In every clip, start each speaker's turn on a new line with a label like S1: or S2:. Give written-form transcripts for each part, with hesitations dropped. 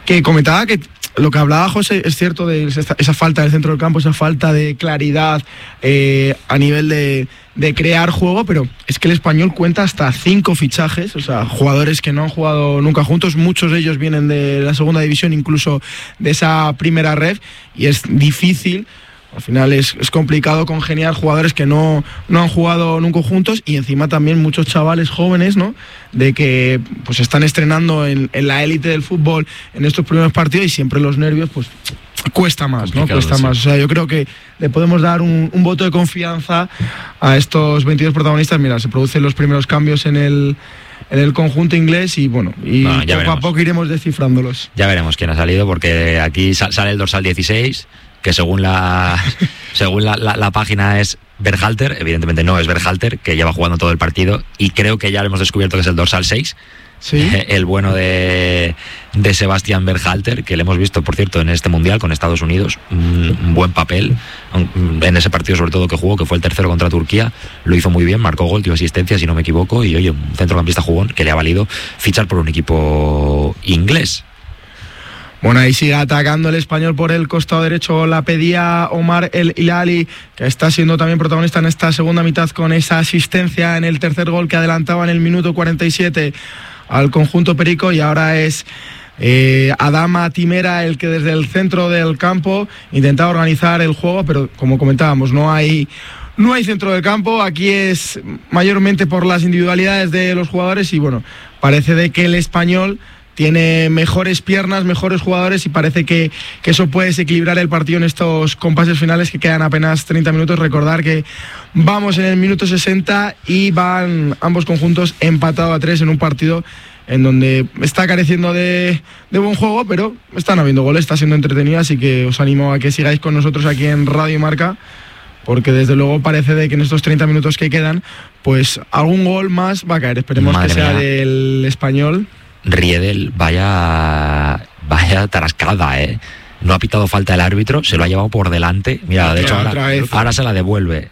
S1: Que comentaba que lo que hablaba José es cierto, de esa falta del centro del campo, esa falta de claridad a nivel de crear juego, pero es que el Español cuenta hasta 5 fichajes, o sea, jugadores que no han jugado nunca juntos, muchos de ellos vienen de la segunda división, incluso de esa primera ref, y es difícil. Al final es complicado congeniar jugadores que no han jugado nunca juntos, y encima también muchos chavales jóvenes, ¿no? De que pues están estrenando en la élite del fútbol en estos primeros partidos, y siempre los nervios pues cuesta más, ¿no? Cuesta más. O sea, yo creo que le podemos dar un voto de confianza a estos 22 protagonistas. Mira, se producen los primeros cambios en el conjunto inglés y bueno, poco a poco iremos descifrándolos.
S2: Ya veremos quién ha salido, porque aquí sale el dorsal 16, que según la página es Berhalter. Evidentemente no es Berhalter, que lleva jugando todo el partido, y creo que ya hemos descubierto que es el dorsal 6. ¿Sí? El bueno de Sebastian Berhalter, que le hemos visto, por cierto, en este Mundial con Estados Unidos, un buen papel en ese partido, sobre todo que jugó, que fue el tercero contra Turquía. Lo hizo muy bien, marcó gol, dio asistencia, si no me equivoco, y oye, un centrocampista jugón que le ha valido fichar por un equipo inglés.
S1: Bueno, ahí sigue atacando el Español por el costado derecho, la pedía Omar El Hilali, que está siendo también protagonista en esta segunda mitad con esa asistencia en el tercer gol que adelantaba en el minuto 47 al conjunto perico, y ahora es Adama Timera el que desde el centro del campo intenta organizar el juego, pero como comentábamos, no hay centro del campo. Aquí es mayormente por las individualidades de los jugadores, y bueno, parece de que el Español tiene mejores piernas, mejores jugadores, y parece que eso puede desequilibrar el partido en estos compases finales, que quedan apenas 30 minutos. Recordar que vamos en el minuto 60 y van ambos conjuntos empatados a 3 en un partido en donde está careciendo de buen juego, pero están habiendo goles, está siendo entretenido, así que os animo a que sigáis con nosotros aquí en Radio Marca, porque desde luego parece de que en estos 30 minutos que quedan, pues algún gol más va a caer. Esperemos que sea del Español.
S2: Riedel, vaya tarascada, no ha pitado falta el árbitro, se lo ha llevado por delante. Mira, de hecho ahora se la devuelve.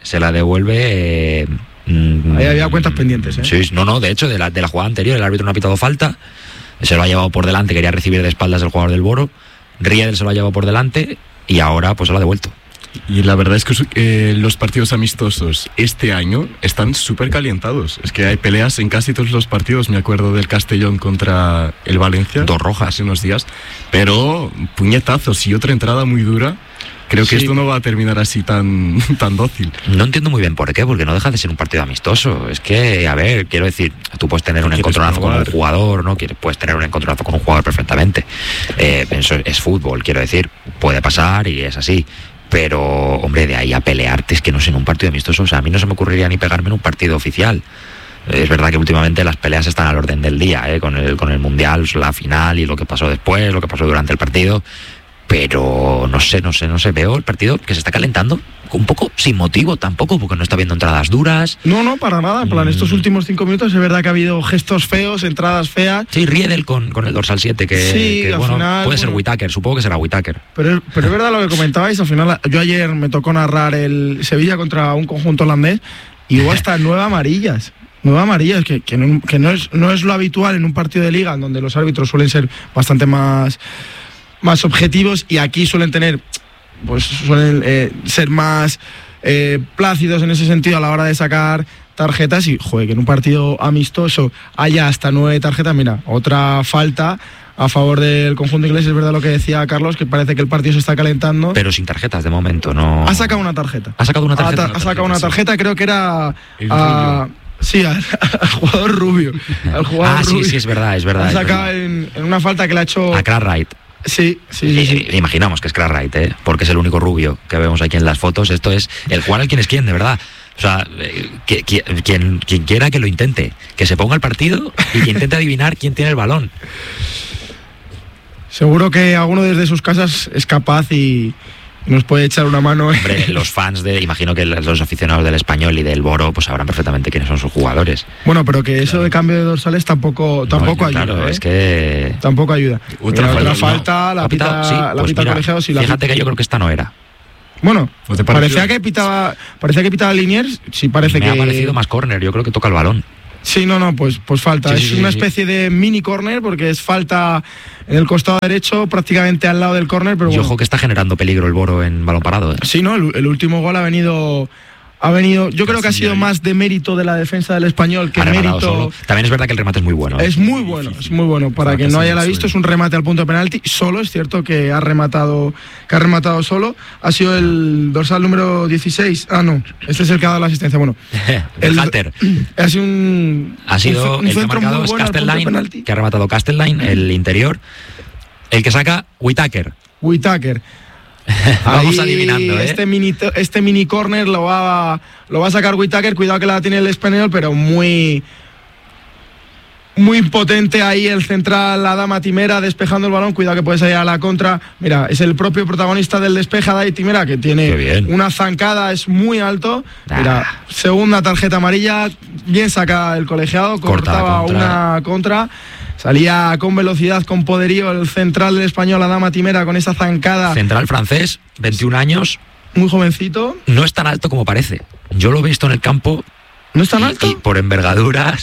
S1: Ahí había cuentas pendientes,
S2: Sí, no, de hecho de la jugada anterior el árbitro no ha pitado falta, se lo ha llevado por delante, quería recibir de espaldas el jugador del Boro, Riedel se lo ha llevado por delante y ahora pues se lo ha devuelto.
S3: Y la verdad es que los partidos amistosos este año están súper calientados. Es que hay peleas en casi todos los partidos. Me acuerdo del Castellón contra el Valencia.
S2: 2 rojas
S3: hace unos días. Pero puñetazos y otra entrada muy dura. Creo que esto no va a terminar así tan dócil.
S2: No entiendo muy bien por qué, porque no deja de ser un partido amistoso. Es que, a ver, quiero decir, tú puedes tener un encontronazo con un jugador, ¿no? Puedes tener un encontronazo con un jugador perfectamente. Eso es fútbol, quiero decir. Puede pasar y es así. Pero, hombre, de ahí a pelearte, es que no sé, en un partido amistoso, o sea, a mí no se me ocurriría ni pegarme en un partido oficial. Es verdad que últimamente las peleas están al orden del día, con el Mundial, la final y lo que pasó después, lo que pasó durante el partido, pero no sé, veo el partido que se está calentando un poco sin motivo tampoco, porque no está viendo entradas duras.
S1: No, para nada, en plan, estos últimos 5 minutos es verdad que ha habido gestos feos, entradas feas.
S2: Sí, Riedel con el dorsal 7, que bueno, final, puede ser Whittaker, supongo que será Whittaker.
S1: Pero es verdad lo que comentabais, al final, yo ayer me tocó narrar el Sevilla contra un conjunto holandés y hubo hasta 9 amarillas. 9 amarillas, que no es lo habitual en un partido de liga, en donde los árbitros suelen ser bastante más objetivos, y aquí suelen ser más plácidos en ese sentido a la hora de sacar tarjetas, y joder, que en un partido amistoso haya hasta 9 tarjetas. Mira, otra falta a favor del conjunto inglés. Es verdad lo que decía Carlos, que parece que el partido se está calentando,
S2: pero sin tarjetas de momento. No
S1: ha sacado una tarjeta,
S2: ha sacado una tarjeta,
S1: creo que era sí, al jugador rubio.
S2: Sí, es verdad.
S1: Ha sacado en una falta que le ha hecho
S2: a Cartwright.
S1: Sí.
S2: Imaginamos que es Cartwright, porque es el único rubio que vemos aquí en las fotos. Esto es el jugar al quién es quién, de verdad. O sea, quien quiera que lo intente, que se ponga el partido y que intente adivinar quién tiene el balón.
S1: Seguro que alguno desde sus casas es capaz y nos puede echar una mano.
S2: Hombre, los fans imagino que los aficionados del Español y del Boro pues sabrán perfectamente quiénes son sus jugadores.
S1: Bueno, pero que eso de cambio de dorsales tampoco ayuda. Claro,
S2: es que
S1: tampoco ayuda. Otra falta, la pita colegiado.
S2: Fíjate que yo creo que esta no era.
S1: Bueno, parecía que pitaba Liniers, sí parece que...
S2: Me ha parecido más córner, yo creo que toca el balón.
S1: Sí, no, pues falta.
S2: Sí,
S1: es una especie de mini córner porque es falta en el costado derecho, prácticamente al lado del córner. Pero
S2: y ojo que está generando peligro el Boro en balón parado.
S1: Sí, no, el último gol ha venido, yo creo que ha sido más de mérito de la defensa del Español que mérito.
S2: Solo. También es verdad que el remate es muy bueno.
S1: Es muy bueno. Para quien no haya la visto, es un remate al punto de penalti. Solo es cierto que ha rematado solo. Ha sido el dorsal número 16. Ah, no, este es el que ha dado la asistencia. Bueno,
S2: el Halter.
S1: Ha sido un
S2: el que ha marcado es Castellline, que ha rematado Castellline, el interior. El que saca Whittaker. Vamos adivinando,
S1: Este mini corner lo va a sacar Whittaker. Cuidado que la tiene el Español, pero muy potente ahí el central, la Adama Timera, despejando el balón. Cuidado que puede salir a la contra. Mira, es el propio protagonista del despeje, Adai Timera, que tiene una zancada, es muy alto. Mira, segunda tarjeta amarilla, bien saca el colegiado, cortaba una contra. Salía con velocidad, con poderío el central del Español, Adama Timera, con esa zancada.
S2: Central francés, 21 años.
S1: Muy jovencito.
S2: No es tan alto como parece. Yo lo he visto en el campo.
S1: ¿No es tan alto?
S2: Y por envergadura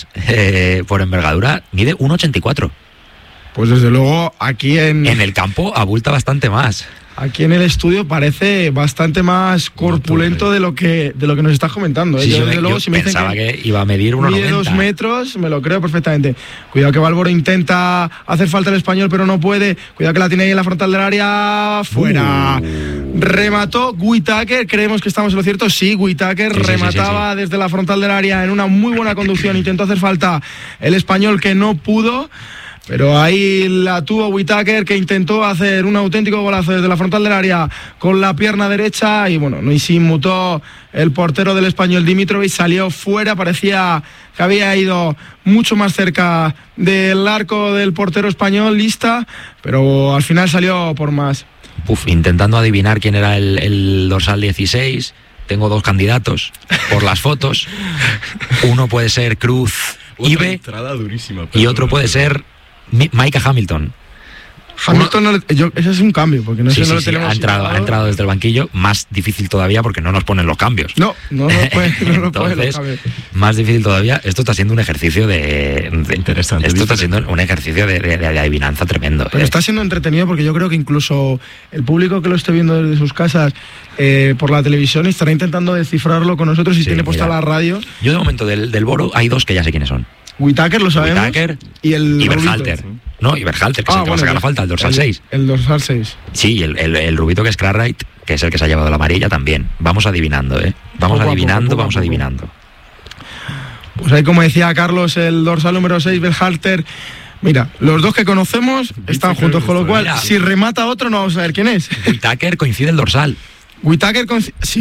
S2: mide 1,84.
S1: Pues desde luego aquí en
S2: el campo abulta bastante más.
S1: Aquí en el estudio parece bastante más corpulento de lo que nos estás comentando.
S2: Sí, yo pensaba que iba a medir 1,90.
S1: Mide 2 metros, me lo creo perfectamente. Cuidado que Balboro intenta hacer falta el Español, pero no puede. Cuidado que la tiene ahí en la frontal del área. Fuera. Remató Whittaker, creemos que estamos en lo cierto. Sí, Whittaker remataba desde la frontal del área en una muy buena conducción. Intentó hacer falta el Español, que no pudo. Pero ahí la tuvo Whittaker, que intentó hacer un auténtico golazo desde la frontal del área con la pierna derecha. Y bueno, no se inmutó el portero del Español, Dimitrovic, salió fuera. Parecía que había ido mucho más cerca del arco del portero español, Lista, pero al final salió por más.
S2: Intentando adivinar quién era el dorsal 16. Tengo 2 candidatos por las fotos. Uno puede ser Cruz Ibe y otro puede ser Micah Hamilton.
S1: Ese es un cambio, porque no lo tenemos.
S2: Ha entrado desde el banquillo, más difícil todavía porque no nos ponen los cambios.
S1: No
S2: Entonces, más difícil todavía. Esto está siendo un ejercicio
S3: interesante.
S2: Esto está siendo un ejercicio de adivinanza tremendo.
S1: Pero está siendo entretenido porque yo creo que incluso el público que lo esté viendo desde sus casas por la televisión estará intentando descifrarlo con nosotros si tiene puesta la radio.
S2: Yo de momento del Boro hay 2 que ya sé quiénes son.
S1: Whittaker, lo sabemos.
S2: Whittaker
S1: y
S2: Berhalter. No, y Berhalter, que es el que va a sacar la falta, el dorsal 6.
S1: El dorsal 6.
S2: Sí, el rubito que es Cartwright, que es el que se ha llevado la amarilla también. Vamos adivinando, Vamos adivinando.
S1: Pues ahí, como decía Carlos, el dorsal número 6, Berhalter. Mira, los 2 que conocemos están juntos, con lo cual, si remata otro, no vamos a ver quién es.
S2: Whittaker coincide el dorsal.
S1: Sí,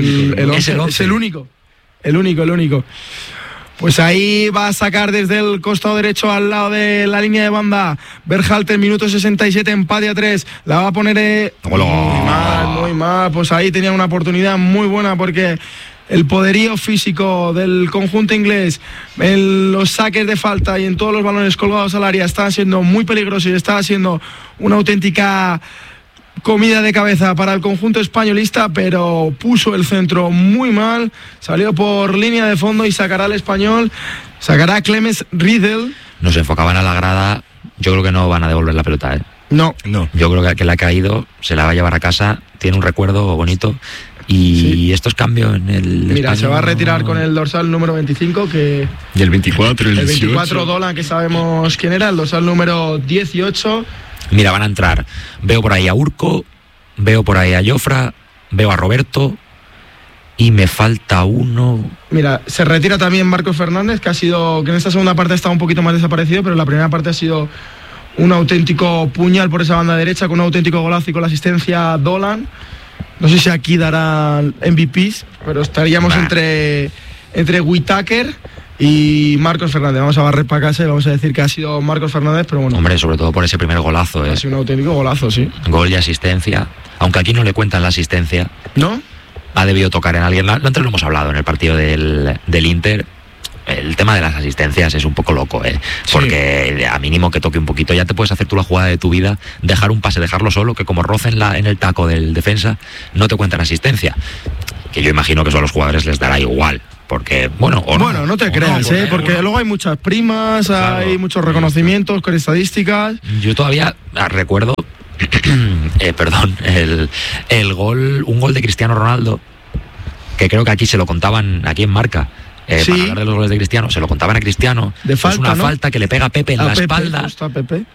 S1: es el único. El único. Pues ahí va a sacar desde el costado derecho al lado de la línea de banda Berhalter, minuto 67, empate a 3. La va a poner muy mal. Pues ahí tenía una oportunidad muy buena porque el poderío físico del conjunto inglés en los saques de falta y en todos los balones colgados al área estaba siendo muy peligroso y estaba siendo una auténtica comida de cabeza para el conjunto españolista, pero puso el centro muy mal, salió por línea de fondo y sacará el Español, sacará Clemens Riedel.
S2: Nos enfocaban a la grada, yo creo que no van a devolver la pelota,
S1: No.
S2: Yo creo que le ha caído, se la va a llevar a casa, tiene un recuerdo bonito. Y estos cambios en el
S1: Mira,
S2: Español...
S1: se va a retirar con el dorsal número 25, que...
S3: Y el 24, el 18.
S1: 24 Dolan, que sabemos quién era, el dorsal número 18...
S2: Mira, van a entrar. Veo por ahí a Urco, veo por ahí a Jofra, veo a Roberto y me falta uno.
S1: Mira, se retira también Marcos Fernández, que en esta segunda parte está un poquito más desaparecido, pero en la primera parte ha sido un auténtico puñal por esa banda derecha, con un auténtico golazo y con la asistencia Dolan. No sé si aquí darán MVPs, pero estaríamos entre Whittaker y Marcos Fernández. Vamos a barrer para casa y vamos a decir que ha sido Marcos Fernández, pero bueno.
S2: Hombre, sobre todo por ese primer golazo,
S1: Ha sido un auténtico golazo, sí.
S2: Gol y asistencia. Aunque aquí no le cuentan la asistencia.
S1: ¿No?
S2: Ha debido tocar en alguien. Antes lo hemos hablado en el partido del Inter. El tema de las asistencias es un poco loco, porque a mínimo que toque un poquito, ya te puedes hacer tú la jugada de tu vida, dejar un pase, dejarlo solo, que como roce en el taco del defensa, no te cuentan asistencia. Que yo imagino que eso a los jugadores les dará igual. porque, bueno, o
S1: bueno, no te creas, porque luego hay muchas primas, claro, hay muchos reconocimientos con estadísticas.
S2: Yo todavía recuerdo, perdón, un gol de Cristiano Ronaldo, que creo que aquí se lo contaban, aquí en Marca.
S1: Sí.
S2: Para hablar de los goles de Cristiano, se lo contaban a Cristiano.
S1: De falta,
S2: es una
S1: ¿no?
S2: falta que le pega a Pepe en la espalda.
S1: Justo a Pepe.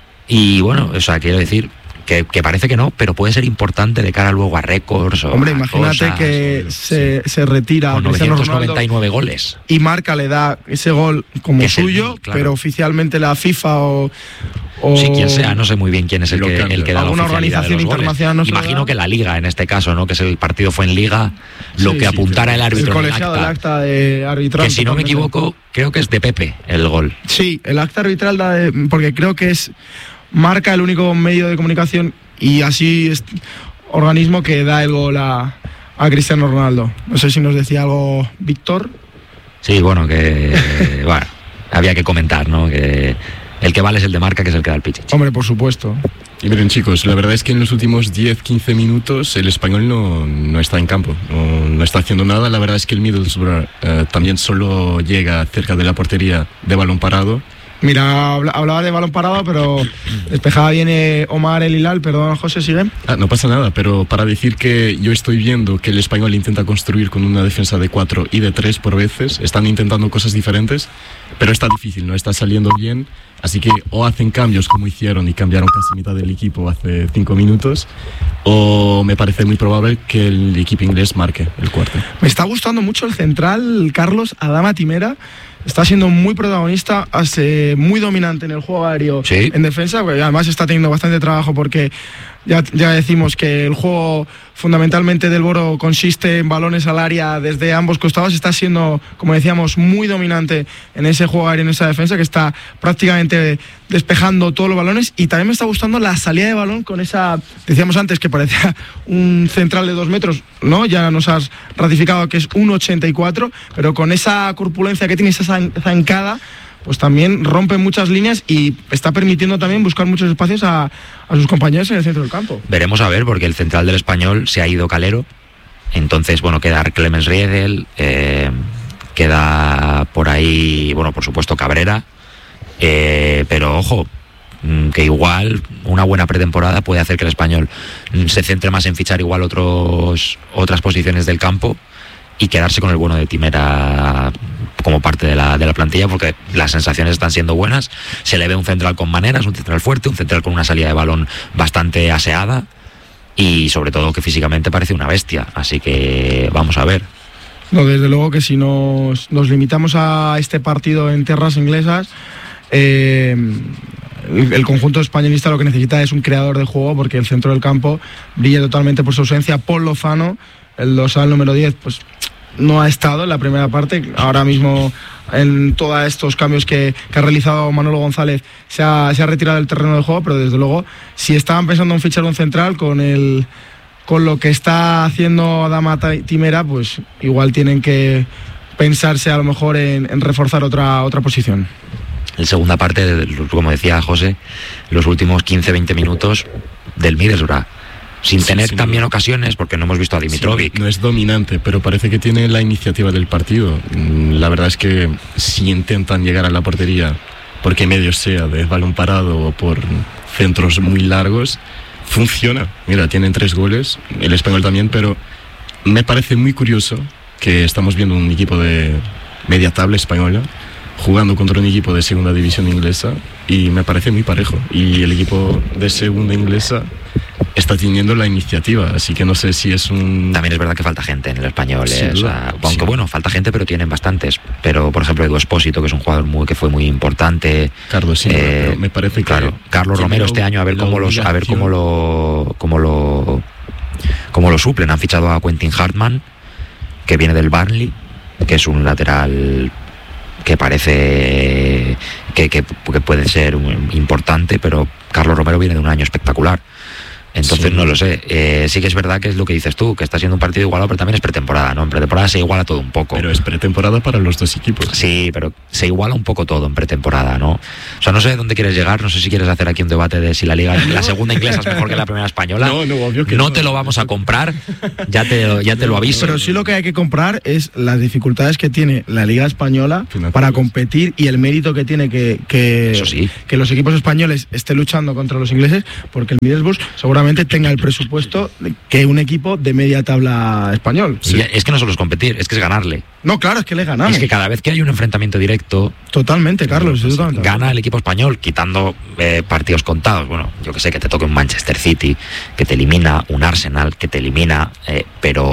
S2: Y bueno, o sea, quiero decir que parece que no, pero puede ser importante de cara luego a récords.
S1: Hombre, imagínate cosas, que se retira
S2: con 999 goles.
S1: Y Marca le da ese gol como suyo,
S2: claro.
S1: Pero oficialmente la FIFA o
S2: sí, quien sea, no sé muy bien quién es el que da la oficialidad de los
S1: internacional
S2: goles. Imagino que la Liga en este caso, ¿no? Que es el partido fue en Liga, lo que apuntara el árbitro.
S1: El colegiado del acta de arbitral.
S2: Que si no me equivoco, creo que es de Pepe el gol.
S1: Sí, el acta arbitral porque creo que es Marca el único medio de comunicación y así es organismo que da el gol a Cristiano Ronaldo. No sé si nos decía algo Víctor.
S2: Sí, bueno, que bueno, había que comentar, ¿no? Que el que vale es el de Marca, que es el que da el Pichichi.
S1: Hombre, por supuesto.
S3: Y miren, chicos, la verdad es que en los últimos 10-15 minutos el Español no está en campo, no está haciendo nada. La verdad es que el Middlesbrough también solo llega cerca de la portería de balón parado.
S1: Mira, hablaba de balón parado, pero despejaba bien Omar El Hilal. Perdón, José, sigue.
S3: No pasa nada, pero para decir que yo estoy viendo que el Español intenta construir con una defensa de 4 y de 3 por veces. Están intentando cosas diferentes, pero está difícil, no está saliendo bien. Así que o hacen cambios como hicieron y cambiaron casi mitad del equipo hace 5 minutos, o me parece muy probable que el equipo inglés marque el cuarto.
S1: Me está gustando mucho el central, Carlos Adama Timera. Está siendo muy protagonista, muy dominante en el juego aéreo,
S2: sí.
S1: En defensa, porque además está teniendo bastante trabajo porque ya decimos que el juego fundamentalmente del Boro consiste en balones al área desde ambos costados. Está siendo, como decíamos, muy dominante en ese juego aéreo, en esa defensa, que está prácticamente despejando todos los balones. Y también me está gustando la salida de balón con esa, decíamos antes que parecía un central de 2 metros, ¿no? Ya nos has ratificado que es 1,84, pero con esa corpulencia que tiene, esa zancada, pues también rompe muchas líneas y está permitiendo también buscar muchos espacios a sus compañeros en el centro del campo.
S2: Veremos a ver, porque el central del Español se ha ido Calero, entonces, bueno, queda Clemens Riedel, queda por ahí, bueno, por supuesto Cabrera, pero ojo, que igual una buena pretemporada puede hacer que el Español se centre más en fichar igual otras posiciones del campo y quedarse con el bueno de Timera como parte de la plantilla, porque las sensaciones están siendo buenas. Se le ve un central con maneras, un central fuerte, un central con una salida de balón bastante aseada y sobre todo que físicamente parece una bestia, así que vamos a ver.
S1: No, desde luego que si nos limitamos a este partido en tierras inglesas, el conjunto españolista lo que necesita es un creador de juego, porque el centro del campo brilla totalmente por su ausencia. Paul Lozano, el dorsal número 10, pues no ha estado en la primera parte. Ahora mismo, en todos estos cambios que ha realizado Manolo González, se ha retirado del terreno de juego, pero desde luego, si estaban pensando en fichar un central con lo que está haciendo Adama Timera, pues igual tienen que pensarse a lo mejor en reforzar otra posición.
S2: En segunda parte, como decía José, los últimos 15-20 minutos del Middlesbrough, sin tener también ocasiones, porque no hemos visto a Dimitrovic.
S3: Sí, no es dominante, pero parece que tiene la iniciativa del partido. La verdad es que si intentan llegar a la portería, porque medio sea de balón parado o por centros muy largos, funciona. Mira, tienen 3 goles, el Español también, pero me parece muy curioso que estamos viendo un equipo de media tabla española jugando contra un equipo de segunda división inglesa, y me parece muy parejo, y el equipo de segunda inglesa está teniendo la iniciativa, así que no sé si es un...
S2: También es verdad que falta gente en el Español, o sea, aunque bueno, falta gente, pero tienen bastantes. Pero por ejemplo Edu Espósito, que es un jugador que fue muy importante.
S3: Carlos, sí, pero me parece
S2: claro, que Carlos Romero este año, a ver cómo lo suplen. Han fichado a Quentin Hartman, que viene del Burnley, que es un lateral que parece que puede ser importante, pero Carlos Romero viene de un año espectacular. Entonces no lo sé. Sí que es verdad que es lo que dices tú, que está siendo un partido igualado, pero también es pretemporada, ¿no? En pretemporada se iguala todo un poco.
S3: Pero es pretemporada para los dos equipos.
S2: Sí, pero se iguala un poco todo en pretemporada, ¿no? O sea, no sé dónde quieres llegar, no sé si quieres hacer aquí un debate de si la segunda inglesa es mejor que la primera española.
S3: No, obvio que
S2: no te lo vamos a comprar, ya te lo aviso.
S1: Pero sí lo que hay que comprar es las dificultades que tiene la Liga Española para competir y el mérito que tiene que los equipos españoles estén luchando contra los ingleses, porque el Middlesbrough seguramente tenga el presupuesto que un equipo de media tabla español.
S2: Sí. Es que no solo es competir, es que es ganarle.
S1: No, claro, es que le ganamos.
S2: Es que cada vez que hay un enfrentamiento directo...
S1: Totalmente, Carlos.
S2: Gana el equipo español, quitando partidos contados. Bueno, yo que sé, que te toque un Manchester City, que te elimina, un Arsenal, que te elimina, pero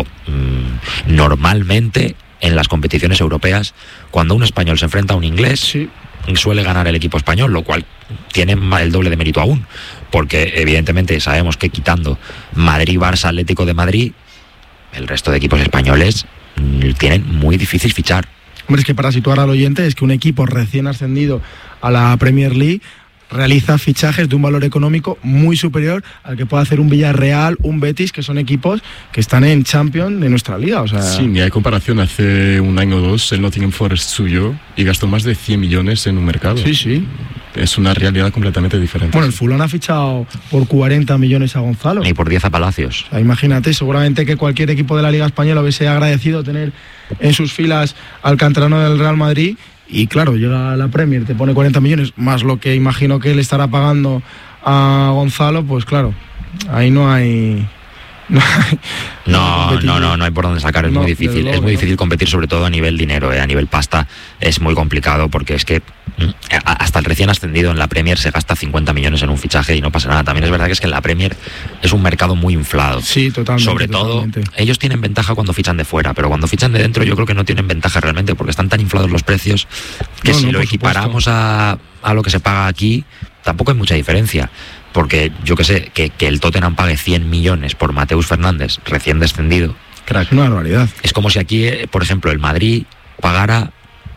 S2: normalmente en las competiciones europeas, cuando un español se enfrenta a un inglés...
S1: Sí.
S2: Suele ganar el equipo español, lo cual tiene el doble de mérito aún, porque evidentemente sabemos que quitando Madrid, Barça, Atlético de Madrid, el resto de equipos españoles tienen muy difícil fichar.
S1: Hombre, es que para situar al oyente, es que un equipo recién ascendido a la Premier League realiza fichajes de un valor económico muy superior al que puede hacer un Villarreal, un Betis, que son equipos que están en Champions de nuestra liga. O sea...
S3: Sí, ni hay comparación. Hace un año o dos el Nottingham Forest subió y gastó más de 100 millones en un mercado.
S1: Sí.
S3: Es una realidad completamente diferente.
S1: Bueno, el Fulham ha fichado por 40 millones a Gonzalo.
S2: Y por 10 a Palacios.
S1: O sea, imagínate, seguramente que cualquier equipo de la Liga Española hubiese agradecido tener en sus filas al canterano del Real Madrid. Y claro, llega a la Premier, te pone 40 millones, más lo que imagino que él estará pagando a Gonzalo, pues claro, ahí no hay...
S2: No hay por dónde sacar, es muy difícil. Luego, es muy difícil competir, sobre todo a nivel dinero, a nivel pasta es muy complicado, porque es que hasta el recién ascendido en la Premier se gasta 50 millones en un fichaje y no pasa nada. También es verdad que es que en la Premier es un mercado muy inflado.
S1: Sí, totalmente.
S2: Sobre todo, ellos tienen ventaja cuando fichan de fuera, pero cuando fichan de dentro yo creo que no tienen ventaja realmente, porque están tan inflados los precios que si lo equiparamos a lo que se paga aquí, tampoco hay mucha diferencia. Porque yo que sé, que el Tottenham pague 100 millones por Mateus Fernández, recién descendido.
S1: Crack, una barbaridad.
S2: Es como si aquí, por ejemplo, el Madrid pagara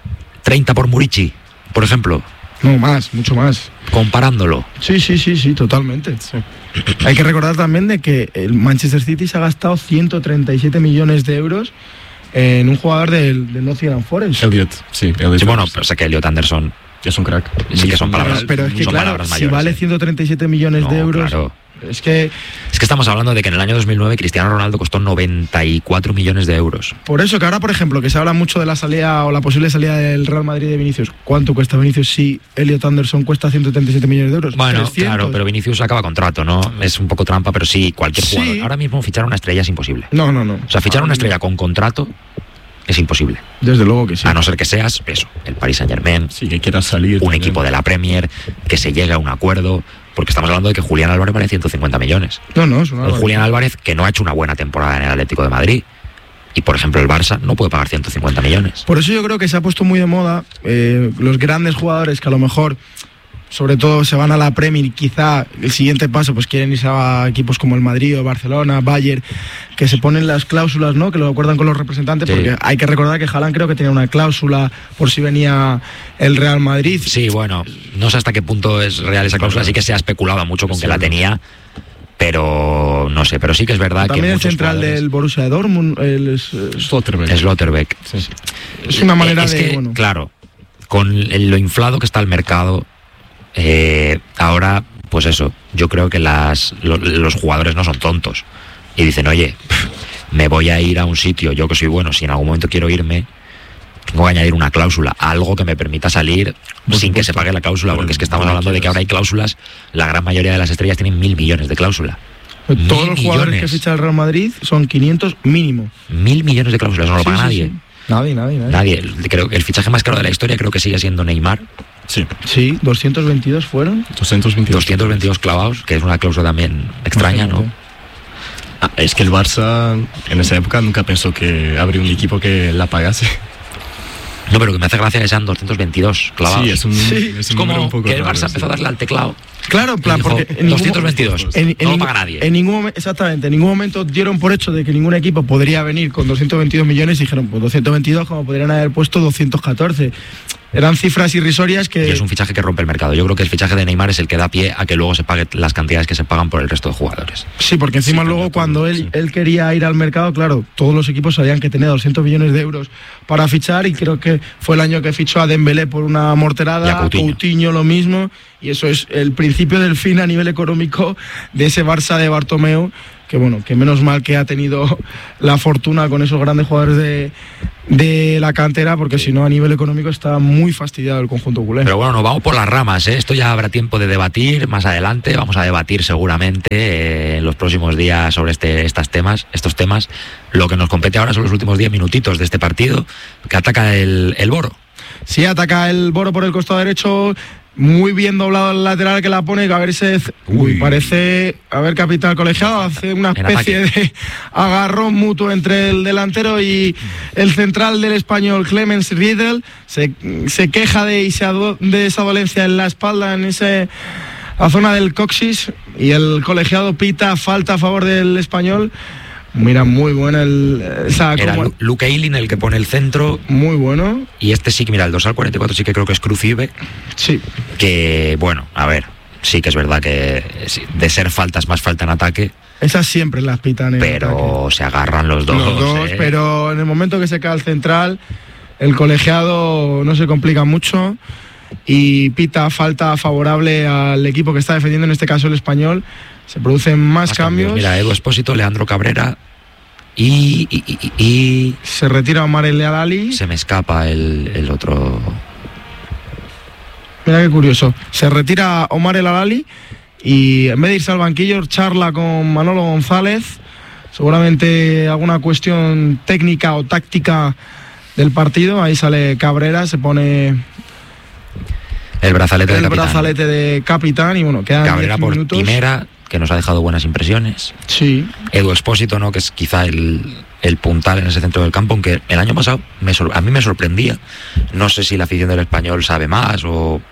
S2: 30 por Murici, por ejemplo.
S1: No, más, mucho más.
S2: Comparándolo.
S1: Sí, totalmente. Sí. Hay que recordar también de que el Manchester City se ha gastado 137 millones de euros en un jugador del Nottingham Forest.
S3: Elliot.
S2: Sí, bueno, pero sé que Elliot Anderson...
S3: Es un crack.
S2: Sí que son palabras.
S1: Pero es que claro,
S2: mayores,
S1: si vale 137 millones de euros,
S2: claro.
S1: Es que
S2: estamos hablando de que en el año 2009 Cristiano Ronaldo costó 94 millones de euros.
S1: Por eso que ahora, por ejemplo, que se habla mucho de la salida o la posible salida del Real Madrid de Vinicius. ¿Cuánto cuesta Vinicius si Elliot Anderson cuesta 137 millones de euros?
S2: Bueno,
S1: 300.
S2: claro, pero Vinicius acaba contrato, ¿no? Es un poco trampa, pero sí, cualquier jugador. Ahora mismo fichar una estrella es imposible.
S1: No.
S2: O sea, fichar una estrella con contrato es imposible.
S1: Desde luego que sí.
S2: A no ser que seas eso, el Paris Saint-Germain,
S3: sí, que quieras salir,
S2: un también. Equipo de la Premier, que se llegue a un acuerdo, porque estamos hablando de que Julián Álvarez vale 150 millones.
S1: No, es una
S2: el Julián Álvarez que no ha hecho una buena temporada en el Atlético de Madrid. Y por ejemplo el Barça no puede pagar 150 millones.
S1: Por eso yo creo que se ha puesto muy de moda los grandes jugadores que a lo mejor sobre todo se van a la Premier y quizá el siguiente paso pues quieren irse a equipos como el Madrid o Barcelona, Bayern, que se ponen las cláusulas, ¿no? Que lo acuerdan con los representantes, sí. Porque hay que recordar que Haaland creo que tenía una cláusula por si venía el Real Madrid.
S2: Sí, bueno, no sé hasta qué punto es real esa cláusula, sí que se ha especulado mucho con que la tenía, pero no sé, pero sí que es verdad
S1: también
S2: que
S1: el central
S2: jugadores...
S1: del Borussia Dortmund, el
S2: Slotterbeck.
S1: Sí. Es una manera
S2: es
S1: de...
S2: Que, bueno. Claro, con lo inflado que está el mercado, ahora, pues eso, yo creo que los jugadores no son tontos y dicen, oye, me voy a ir a un sitio, yo que soy bueno, si en algún momento quiero irme, tengo que añadir una cláusula, algo que me permita salir sin que se pague la cláusula, porque es que estamos hablando de que ahora hay cláusulas, la gran mayoría de las estrellas tienen 1.000 millones de cláusula.
S1: Todos los jugadores que ficha el Real Madrid son 500 mínimo.
S2: 1.000 millones de cláusulas, no lo paga nadie.
S1: Sí. Nadie.
S2: Creo que el fichaje más caro de la historia creo que sigue siendo Neymar.
S3: Sí,
S1: 222 fueron.
S2: 222 clavados, que es una cláusula también extraña, ¿no?
S3: Es que el Barça en esa época nunca pensó que habría un equipo que la pagase.
S2: No, pero que me hace gracia que sean 222 clavados.
S3: Sí,
S2: es como un poco que el Barça empezó a darle al teclado.
S1: Claro, en plan,
S2: dijo,
S1: porque
S2: en 222, no lo paga nadie.
S1: En ningún momento dieron por hecho de que ningún equipo podría venir con 222 millones y dijeron, pues 222 como podrían haber puesto 214. eran cifras irrisorias que...
S2: Y es un fichaje que rompe el mercado. Yo creo que el fichaje de Neymar es el que da pie a que luego se paguen las cantidades que se pagan por el resto de jugadores.
S1: Sí, porque encima luego cuando él quería ir al mercado, claro, todos los equipos sabían que tenía 200 millones de euros para fichar, y creo que fue el año que fichó a Dembélé por una morterada, a Coutinho lo mismo, y eso es el principio del fin a nivel económico de ese Barça de Bartomeu, que bueno, que menos mal que ha tenido la fortuna con esos grandes jugadores de la cantera, porque si no a nivel económico está muy fastidiado el conjunto culé.
S2: Pero bueno, nos vamos por las ramas, ¿eh? Esto ya habrá tiempo de debatir más adelante. Vamos a debatir seguramente en los próximos días sobre estos temas. Lo que nos compete ahora son los últimos 10 minutitos de este partido, que ataca el Boro.
S1: Sí, ataca el Boro por el costado derecho. Muy bien doblado el lateral que la pone Gabriel. Parece haber capital colegiado. Hace una especie de agarrón mutuo entre el delantero y el central del Español, Clemens Riedel. Se queja de esa dolencia en la espalda, en la zona del coxis, y el colegiado pita falta a favor del Español. Mira, muy buena
S2: Era Luke Ayling el que pone el centro.
S1: Muy bueno.
S2: Y este sí que, mira, el dorsal 44 sí que creo que es Crucive.
S1: Sí.
S2: Que, bueno, a ver, sí que es verdad que de ser faltas más falta en ataque.
S1: Esas siempre las pitan en
S2: pero ataque. Se agarran los dos.
S1: Pero en el momento que se cae el central, el colegiado no se complica mucho y pita falta favorable al equipo que está defendiendo, en este caso el Español. Se producen más cambios.
S2: Mira, Edu Espósito, Leandro Cabrera y
S1: se retira Omar El Alali.
S2: Se me escapa el otro.
S1: Mira qué curioso. Se retira Omar El Alali y en vez de irse al banquillo charla con Manolo González. Seguramente alguna cuestión técnica o táctica del partido. Ahí sale Cabrera, se pone
S2: el brazalete
S1: de capitán y bueno, quedan
S2: Cabrera 10
S1: minutos.
S2: Por primera, que nos ha dejado buenas impresiones.
S1: Sí.
S2: Edu Espósito, ¿no? Que es quizá el puntal en ese centro del campo, aunque el año pasado a mí me sorprendía. No sé si la afición del Español sabe más o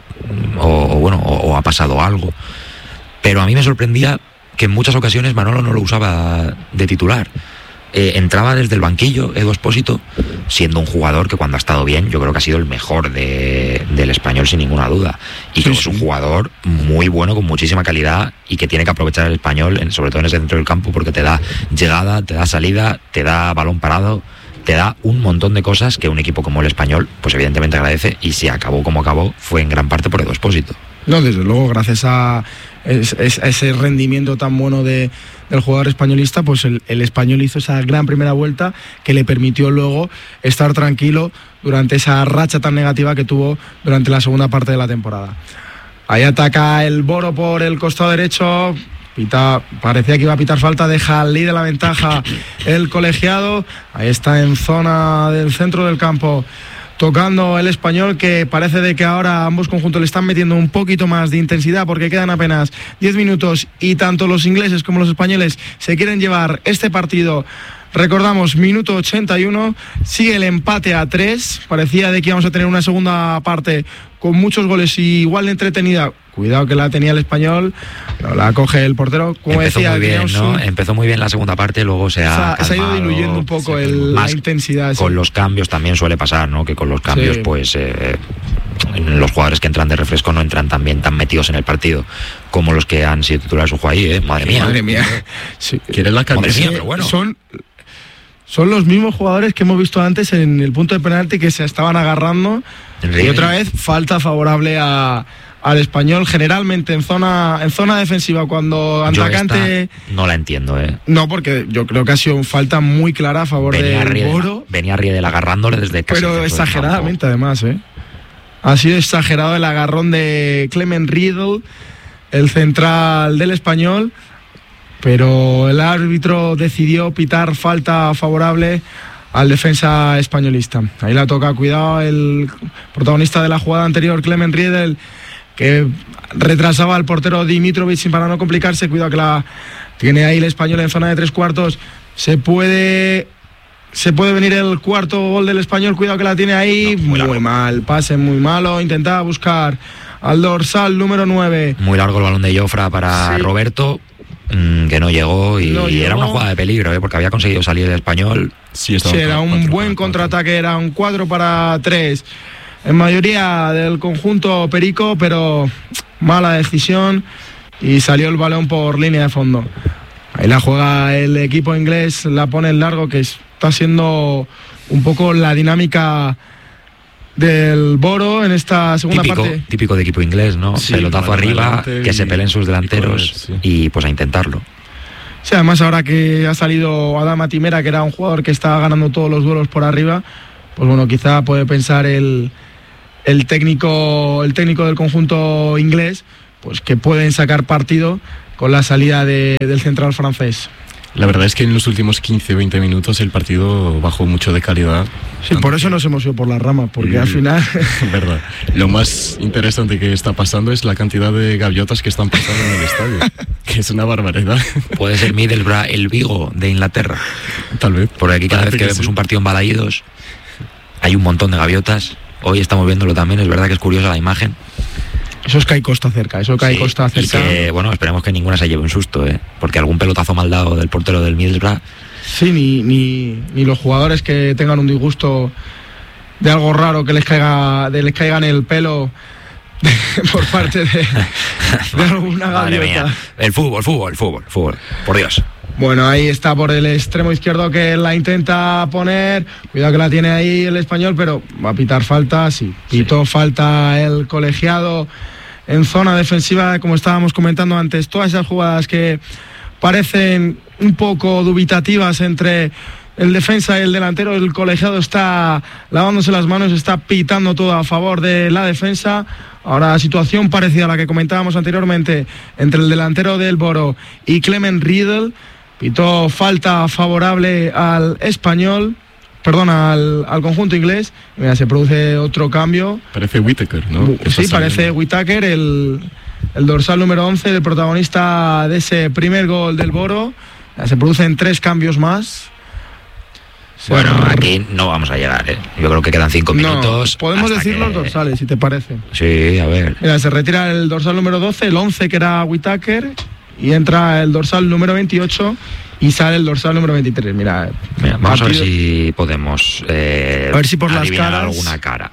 S2: ha pasado algo, pero a mí me sorprendía que en muchas ocasiones Manolo no lo usaba de titular. Entraba desde el banquillo Edu Espósito, siendo un jugador que cuando ha estado bien yo creo que ha sido el mejor del Español sin ninguna duda, y que es un jugador muy bueno, con muchísima calidad, y que tiene que aprovechar el Español, sobre todo en ese centro del campo, porque te da llegada, te da salida, te da balón parado, te da un montón de cosas que un equipo como el Español pues evidentemente agradece, y si acabó como acabó fue en gran parte por Edu Espósito.
S1: No, desde luego, gracias a ese rendimiento tan bueno del jugador españolista, pues el Español hizo esa gran primera vuelta que le permitió luego estar tranquilo durante esa racha tan negativa que tuvo durante la segunda parte de la temporada. Ahí ataca el Boro por el costado derecho. Parecía que iba a pitar falta, deja al líder la ventaja el colegiado. Ahí está en zona del centro del campo tocando el Español, que parece de que ahora ambos conjuntos le están metiendo un poquito más de intensidad, porque quedan apenas 10 minutos y tanto los ingleses como los españoles se quieren llevar este partido. Recordamos, minuto 81, sigue el empate a 3, parecía de que íbamos a tener una segunda parte con muchos goles y igual de entretenida. Cuidado que la tenía el Español, no la coge el portero. Como
S2: empezó
S1: decía,
S2: muy bien, ¿no? Empezó muy bien la segunda parte, luego se ha
S1: ido diluyendo un poco la intensidad.
S2: Con los cambios también suele pasar, ¿no? Que con los cambios, pues los jugadores que entran de refresco no entran también tan metidos en el partido como los que han sido titulares. Ojo ahí, madre mía.
S1: Sí.
S3: ¿Quieres la camiseta?
S1: Pero bueno. Son los mismos jugadores que hemos visto antes en el punto de penalti, que se estaban agarrando. Y otra vez falta favorable al Español, generalmente en zona defensiva, cuando atacante.
S2: No la entiendo,
S1: No, porque yo creo que ha sido falta muy clara a favor del Boro.
S2: Venía Riedel agarrándole desde casi.
S1: Pero exageradamente, además, Ha sido exagerado el agarrón de Clement Riedel, el central del Español. Pero el árbitro decidió pitar falta favorable al defensa españolista. Ahí la toca, cuidado, el protagonista de la jugada anterior, Clement Riedel, que retrasaba al portero Dimitrovic para no complicarse. Cuidado que la tiene ahí el Español en zona de 3/4. Se puede venir el cuarto gol del Español. Cuidado que la tiene ahí. Muy mal, pase muy malo. Intentaba buscar al dorsal número 9.
S2: Muy largo el balón de Jofra para Roberto, que no llegó, y era una jugada de peligro, porque había conseguido salir el Español.
S1: Sí, era un buen contraataque, era un 4-3. en mayoría del conjunto perico, pero mala decisión y salió el balón por línea de fondo. Ahí la juega el equipo inglés, la pone en largo, que está siendo un poco la dinámica del Boro en esta segunda parte.
S2: Típico de equipo inglés, ¿no?
S3: Sí,
S2: pelotazo arriba, que se peleen sus delanteros
S3: correr, sí.
S2: Y pues a intentarlo.
S1: Sí, además ahora que ha salido Adama Timera, que era un jugador que estaba ganando todos los duelos por arriba, pues bueno, quizá puede pensar el técnico del conjunto inglés, pues que pueden sacar partido con la salida del central francés.
S3: La verdad es que en los últimos 15-20 minutos el partido bajó mucho de calidad.
S1: Sí, por eso nos hemos ido por la rama, porque al final...
S3: Verdad. Lo más interesante que está pasando es la cantidad de gaviotas que están pasando en el estadio, que es una barbaridad.
S2: Puede ser Middlesbrough el Vigo de Inglaterra.
S3: Tal vez.
S2: Porque aquí cada vez que vemos un partido en Balaídos hay un montón de gaviotas. Hoy estamos viéndolo también, es verdad que es curiosa la imagen.
S1: Eso es que hay costa cerca, costa cerca.
S2: Y que, bueno, esperemos que ninguna se lleve un susto, porque algún pelotazo mal dado del portero del Middlesbrough.
S1: Sí, ni los jugadores que tengan un disgusto de algo raro que les caiga en el pelo por parte de alguna gaviota.
S2: El fútbol, por Dios.
S1: Bueno, ahí está por el extremo izquierdo que la intenta poner. Cuidado que la tiene ahí el español, pero va a pitar falta, sí. Pitó falta el colegiado en zona defensiva, como estábamos comentando antes. Todas esas jugadas que parecen un poco dubitativas entre el defensa y el delantero, el colegiado está lavándose las manos, está pitando todo a favor de la defensa. Ahora, situación parecida a la que comentábamos anteriormente entre el delantero del Boro y Clement Riedel. Pitó falta favorable al español, perdón, al conjunto inglés. Mira, se produce otro cambio.
S3: Parece Whittaker, ¿no?
S1: Sí, parece Whittaker, el dorsal número 11, el protagonista de ese primer gol del Boro. Se producen 3 cambios más.
S2: Bueno, aquí no vamos a llegar, Yo creo que quedan 5 minutos.
S1: Podemos decir los dorsales, si te parece.
S2: Sí, a ver.
S1: Mira, se retira el dorsal número 12, el 11 que era Whittaker, y entra el dorsal número 28 y sale el dorsal número 23. Mira,
S2: vamos a ver si podemos
S1: a ver si por las caras
S2: alguna cara.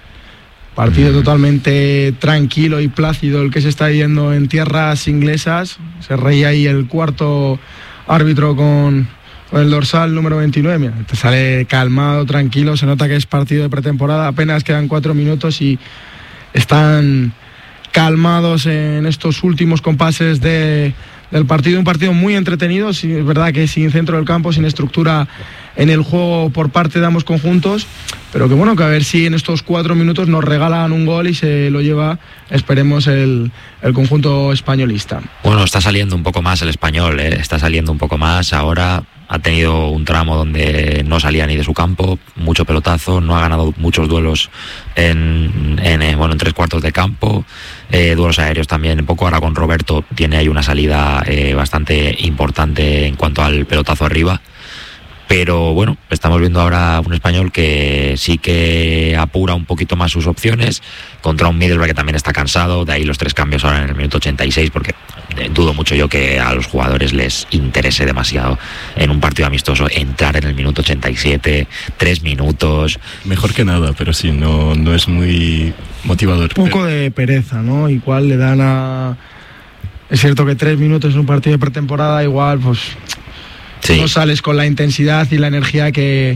S1: Partido totalmente tranquilo y plácido el que se está viendo en tierras inglesas. Se reía ahí el cuarto árbitro con el dorsal número 29. Mira, te sale calmado, tranquilo. Se nota que es partido de pretemporada. Apenas quedan 4 minutos y están calmados en estos últimos compases del partido. Un partido muy entretenido, es verdad que sin centro del campo, sin estructura en el juego por parte de ambos conjuntos, pero que bueno, que a ver si en estos 4 minutos nos regalan un gol y se lo lleva, esperemos, el conjunto españolista.
S2: Bueno, está saliendo un poco más el español, está saliendo un poco más. Ahora ha tenido un tramo donde no salía ni de su campo, mucho pelotazo, no ha ganado muchos duelos en 3/4 de campo, duelos aéreos también un poco. Ahora con Roberto tiene ahí una salida bastante importante en cuanto al pelotazo arriba. Pero bueno, estamos viendo ahora un español que sí que apura un poquito más sus opciones contra un Middlesbrough que también está cansado. De ahí los 3 cambios ahora en el minuto 86, porque dudo mucho yo que a los jugadores les interese demasiado en un partido amistoso entrar en el minuto 87, 3 minutos.
S3: Mejor que nada, pero sí, no es muy motivador.
S1: Un poco de pereza, ¿no? Igual le dan a... Es cierto que 3 minutos en un partido de pretemporada, igual pues... Sí. No sales con la intensidad y la energía que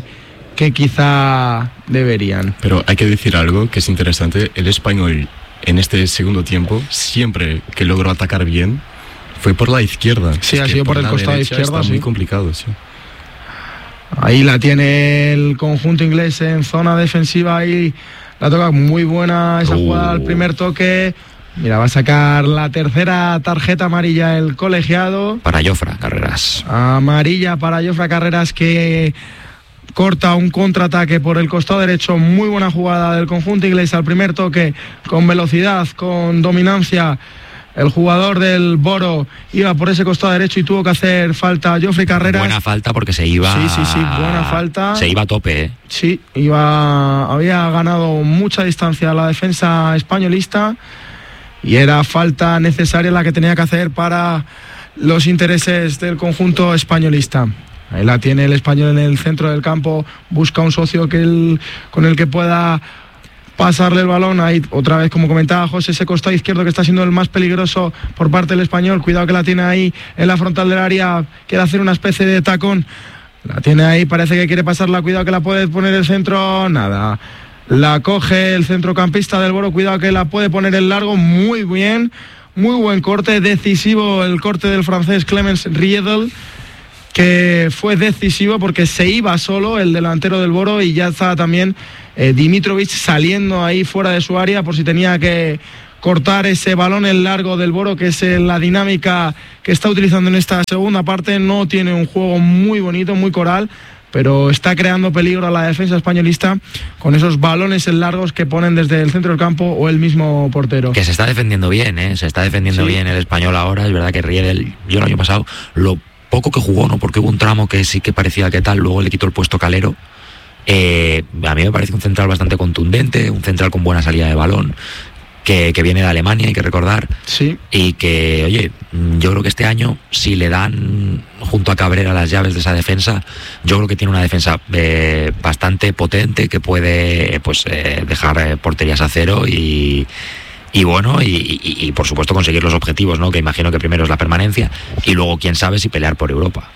S1: quizá deberían.
S3: Pero hay que decir algo que es interesante. El español en este segundo tiempo, siempre que logró atacar bien, fue por la izquierda.
S1: Sí, ha sido por el costado izquierdo.
S3: Está muy complicado, sí.
S1: Ahí la tiene el conjunto inglés en zona defensiva. Ahí la toca muy buena esa jugada al primer toque. Mira, va a sacar la tercera tarjeta amarilla el colegiado.
S2: Para Jofre Carreras.
S1: Amarilla para Jofre Carreras, que corta un contraataque por el costado derecho. Muy buena jugada del conjunto inglés al primer toque, con velocidad, con dominancia. El jugador del Boro iba por ese costado derecho y tuvo que hacer falta Jofre Carreras.
S2: Buena falta porque se iba...
S1: Sí, buena falta.
S2: Se iba a tope,
S1: Sí, había ganado mucha distancia la defensa españolista. Y era falta necesaria la que tenía que hacer para los intereses del conjunto españolista. Ahí la tiene el español en el centro del campo, busca un socio con el que pueda pasarle el balón. Ahí otra vez, como comentaba José, ese costado izquierdo que está siendo el más peligroso por parte del español. Cuidado que la tiene ahí en la frontal del área, quiere hacer una especie de tacón, la tiene ahí, parece que quiere pasarla, cuidado que la puede poner el centro, nada, la coge el centrocampista del Boro, cuidado que la puede poner el largo, muy bien, muy buen corte, decisivo el corte del francés Clemens Riedel, que fue decisivo porque se iba solo el delantero del Boro y ya estaba también Dimitrovic saliendo ahí fuera de su área por si tenía que cortar ese balón en largo del Boro, que es la dinámica que está utilizando en esta segunda parte. No tiene un juego muy bonito, muy coral, pero está creando peligro a la defensa españolista con esos balones en largos que ponen desde el centro del campo o el mismo portero.
S2: Que se está defendiendo bien, se está defendiendo bien el español ahora. Es verdad que Riedel, yo el año pasado, lo poco que jugó, ¿no? Porque hubo un tramo que sí que parecía que tal, luego le quitó el puesto Calero. A mí me parece un central bastante contundente, un central con buena salida de balón, que viene de Alemania, hay que recordar.
S1: Sí.
S2: Y que, oye, yo creo que este año, si le dan junto a Cabrera las llaves de esa defensa, yo creo que tiene una defensa bastante potente, que puede dejar porterías a cero y bueno, y por supuesto conseguir los objetivos, ¿no? Que imagino que primero es la permanencia y luego, quién sabe, si pelear por Europa.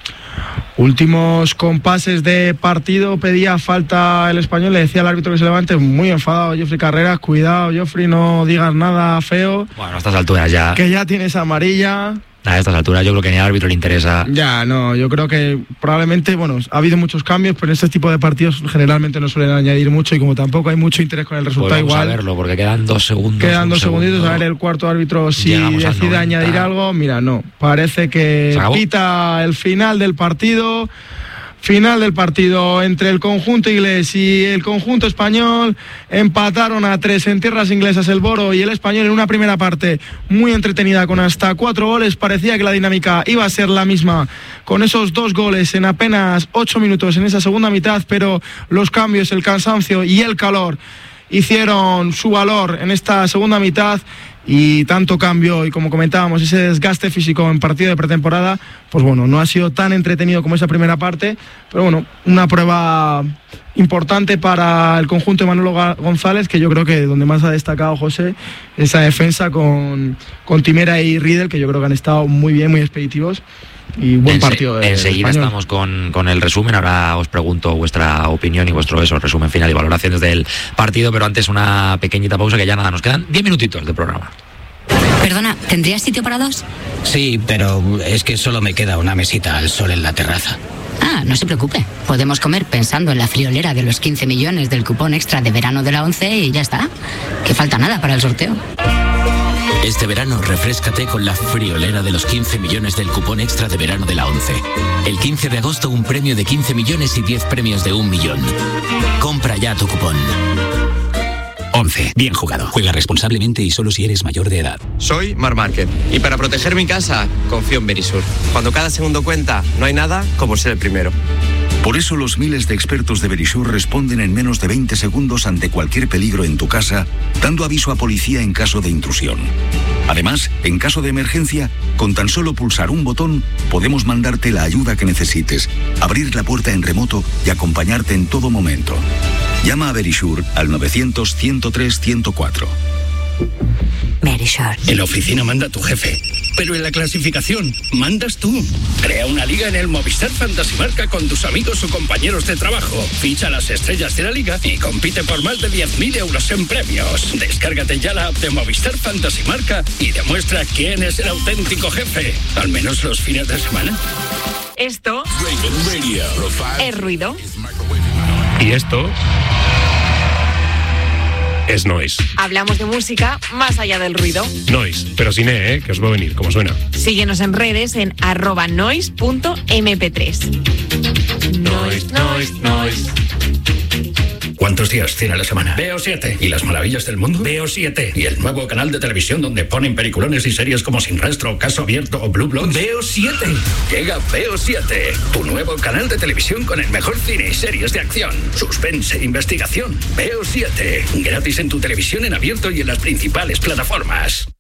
S1: Últimos compases de partido, pedía falta el español, le decía al árbitro que se levante, muy enfadado Jofri Carreras, cuidado Jofri, no digas nada feo.
S2: Bueno, a estas alturas ya...
S1: Que ya tienes amarilla.
S2: A estas alturas yo creo que ni al árbitro le interesa.
S1: Ya, no, yo creo que probablemente, bueno, ha habido muchos cambios, pero en este tipo de partidos generalmente no suelen añadir mucho y como tampoco hay mucho interés con el resultado,
S2: pues vamos
S1: igual.
S2: A verlo, porque quedan 2 segundos.
S1: Quedan 2 segunditos, a ver el cuarto árbitro si decide añadir algo. Mira, no, parece que pita el final del partido. Final del partido entre el conjunto inglés y el conjunto español. Empataron a 3 en tierras inglesas el Boro y el español en una primera parte muy entretenida con hasta 4 goles. Parecía que la dinámica iba a ser la misma con esos 2 goles en apenas 8 minutos en esa segunda mitad, pero los cambios, el cansancio y el calor hicieron su valor en esta segunda mitad. Y tanto cambio y, como comentábamos, ese desgaste físico en partido de pretemporada, pues bueno, no ha sido tan entretenido como esa primera parte, pero bueno, una prueba importante para el conjunto de Manolo González, que yo creo que donde más ha destacado José, esa defensa con Timera y Riedel, que yo creo que han estado muy bien, muy expeditivos. Y buen partido.
S2: Enseguida estamos con el resumen. Ahora os pregunto vuestra opinión y vuestro resumen final y valoraciones del partido, pero antes una pequeñita pausa, que ya nada, nos quedan 10 minutitos de programa.
S4: Perdona, ¿tendrías sitio para 2?
S5: Sí, pero es que solo me queda una mesita al sol en la terraza.
S4: Ah, no se preocupe. Podemos comer pensando en la friolera de los 15 millones del cupón extra de verano de la 11 y ya está. Que falta nada para el sorteo.
S6: Este verano refréscate con la friolera de los 15 millones del cupón extra de verano de la 11. El 15 de agosto un premio de 15 millones y 10 premios de 1 millón. Compra ya tu cupón. 11. Bien jugado. Juega responsablemente y solo si eres mayor de edad.
S7: Soy Marc Márquez y para proteger mi casa confío en Verisur. Cuando cada segundo cuenta, no hay nada como ser el primero.
S8: Por eso los miles de expertos de Verisur responden en menos de 20 segundos ante cualquier peligro en tu casa, dando aviso a policía en caso de intrusión. Además, en caso de emergencia, con tan solo pulsar un botón, podemos mandarte la ayuda que necesites, abrir la puerta en remoto y acompañarte en todo momento. Llama a Verisur al 900-103-104.
S4: Verisur.
S9: En la oficina manda tu jefe, pero en la clasificación mandas tú. Crea una liga en el Movistar Fantasy Marca con tus amigos o compañeros de trabajo. Ficha las estrellas de la liga y compite por más de 10.000 euros en premios. Descárgate ya la app de Movistar Fantasy Marca y demuestra quién es el auténtico jefe, al menos los fines de semana.
S10: Esto es ruido.
S11: Y esto es noise.
S10: Hablamos de música más allá del ruido.
S11: Noise, pero sin que os va a venir, como suena.
S10: Síguenos en redes en @noise.mp3.
S9: Noise. ¿Cuántos días tiene la semana? Veo 7. ¿Y las maravillas del mundo? Veo 7. ¿Y el nuevo canal de televisión donde ponen peliculones y series como Sin Rastro, Caso Abierto o Blue Bloods? Veo 7. Llega Veo 7, tu nuevo canal de televisión con el mejor cine y series de acción, suspense e investigación. Veo 7, gratis en tu televisión en abierto y en las principales plataformas.